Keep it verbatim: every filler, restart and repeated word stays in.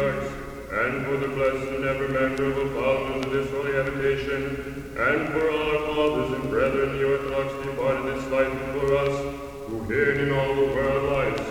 patriarchs, and for the blessed and ever memorable founders of this holy habitation, and for all our fathers and brethren, the Orthodox departed this life before us, who here and in all the world lies